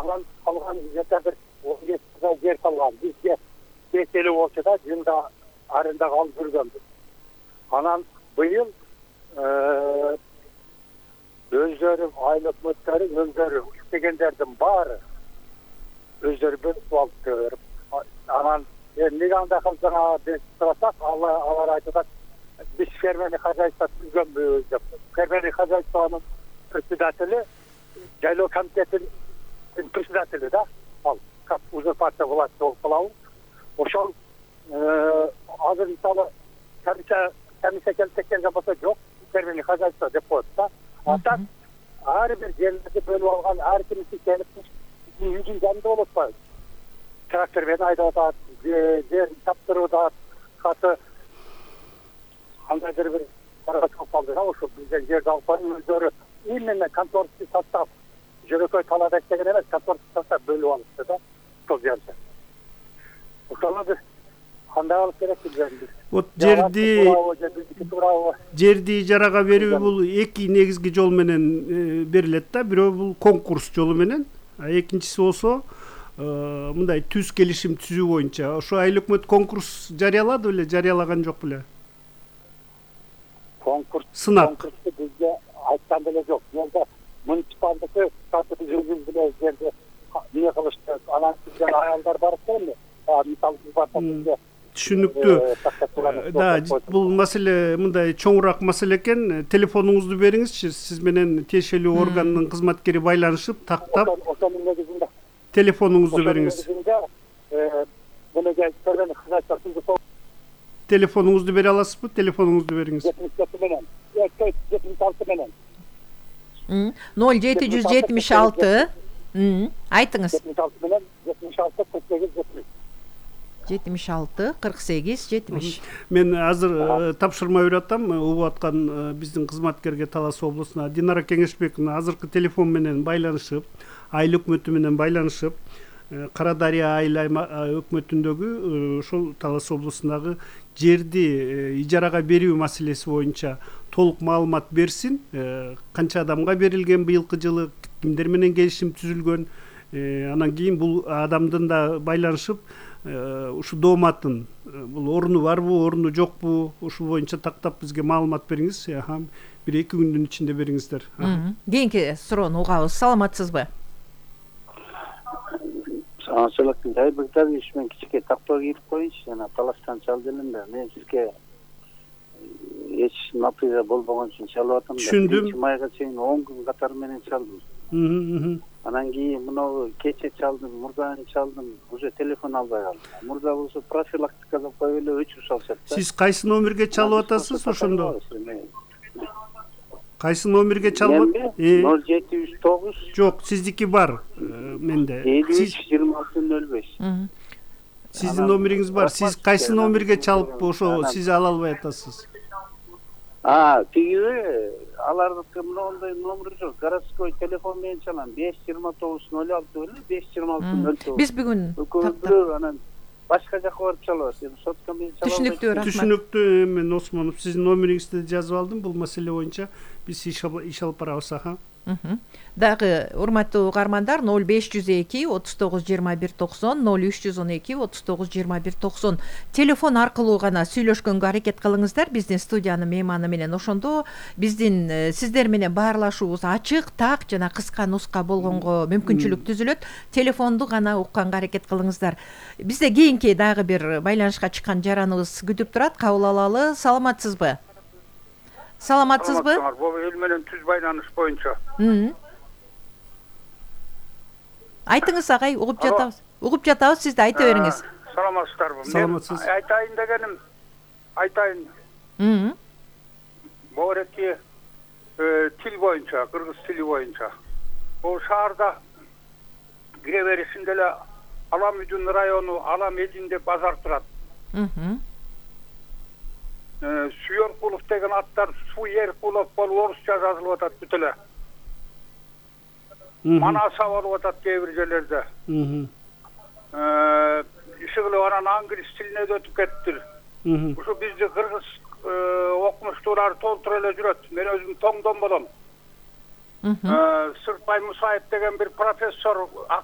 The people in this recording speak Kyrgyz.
Анан калган жерде бир 15 жыл жер калган. Бизге бетели болчу да жылда аренда калып жүргөнбүз. Анан быйыл өздөрү айыл өкмөттөрү өздөрү иштегендердин баары өздөрү бөлүп алып. Анан эмнеге андай кылсаңар деп сурасак, алар айтат, биз фермерный хозяйство түзгөнбүз деп. Фермерный хозяйствонун председатели, жайлоо комитетинин председатели да, ал узурпация власти болуп калабы. Ошол азыр мисалы комиссия келип текшерген болсо жок, фермерный хозяйство деп коет да. Ата ар бир жерлерди бөлүп алган, ар кимиси келип үйдүн жанында болуп атпайбы. Трактор менен айдап атат, жер таптырып атат, каты андайдыр бир барак чоп калды да, ошо бизден жерди алып барып өздөрү именно конторский состав жөнөкөй талаада иштеген эмес, конторский состав бөлүп алышты да, ошол жерде. Ошону бир кандай алып керек билбейм. Вот жерди ижарага берүү бул эки негизги жол менен берилет да. Бирөө бул конкурс жолу менен, а экинчиси болсо мындай түз келишим түзүү боюнча. Ошо айыл өкмөт конкурс жарыялады беле, жарыялаган жок беле? Конкурс сынак бизге айткан деле жок. Жерде муниципалдыкы сатып жүргүзүлө жерде эмне кылышты. Анан бизде аялдар бар экен. Мисалы бизде түшүнүктүү. Да, бул маселе мындай чоңураак маселе экен. Телефонуңузду бериңизчи, сиз менен тиешелүү органдын кызматкери байланышып, тактап. Ошонун негизинде Телефонуңузду бериңиз. Телефонуңузду бере аласызбы? Телефонуңузду бериңиз. 77 менен. 76 менен. 0776. Айтыңыз. 76 менен 76 48 70. 76 48 70. Мен азыр тапшырма берип атам, угуп аткан биздин кызматкерге Талас облусуна Динара Кеңешбековна азыркы телефон менен байланышып, айыл өкмөтү менен байланышып, Кара Дарыя айыл өкмөтүндөгү ошол Талас облусундагы жерди ижарага берүү маселеси боюнча толук маалымат берсин. Канча адамга берилген быйылкы жылы, кимдер менен келишим түзүлгөн, анан кийин бул адамдын да байланышып ушу дооматтын бул орну барбы, орну жокпу, ушул боюнча тактап бизге маалымат бериңиз. Бир 2 күндүн ичинде бериңиздер. Кийинки суроону угабыз. Саламатсызбы? Саламатчылык. Бир мен кичине тактоо кирип коеюнчу, жана талаштан чалып элем да. Мен сизге эч напряжа болбогон үчүн чалып атам да. Түшүндүм. Майга чейин 10 күн катары менен чалдым. Анан кийин мына кече чалдым, мурданы чалдым, уже телефон албай калдым. Мурда болсо профилактика деп коюп эле өчүрүп салышат да. Сиз кайсы номерге чалып атасыз ошондо? Кайсы номерге чалып? 0739. Жок, сиздики бар менде. 532605. Сиздин номериңиз бар. Сиз кайсы номерге чалып ошо сиз ала албай атасыз? Тиги алардыкы мындай номер жок. Городской телефон менен чалам. 52906 беле, 52609. Биз бүгүн Көбүрөөк анан башка жака барып чалабыз. Сотка менен чалабыз. Түшүнүктүү, рахмат. Түшүнүктүү. Мен Осмонов сиздин номериңизди жазып алдым. Бул маселе боюнча биз иш алып барабыз. Дагы урматтуу угармандар 0502 39 21 90 0312 39 21 90 телефон аркылуу гана сүйлөшкөнгө аракет кылыңыздар. Биздин студиянын мейманы менен ошондо биздин сиздер менен баарлашуубуз ачык, так жана кыска нуска болгонго мүмкүнчүлүк түзүлөт. Телефонду гана укканга аракет кылыңыздар. Бизде кийинки дагы бир байланышка чыккан жараныбыз күтүп турат. Кабыл алалы. Саламатсызбы? Саламатсызбы? Бул эл менен түз байланыш боюнча. Айтыңыз агай, угуп жатабыз. Угуп жатабыз, сиз да айта бериңиз. Саламатсыздарбы? Саламатсыз. Айтайын дегеним, Бореки тил боюнча, кыргыз тили боюнча. Бул шаарда кире беришинде эле Алам Үдүн району, Алам Эдин деп базар турат. Суёркулов деген аттар Суеркулов болуп орусча жазылып атат бүт эле. Манаса болуп атат кээ бир жерлерде. Иши кылып анан англис тилине өтүп кетти. Ушу бизди кыргыз окумуштуулар толтура эле жүрөт. Мен өзүм тоңдон болом. Сыртбай Мусаев деген бир профессор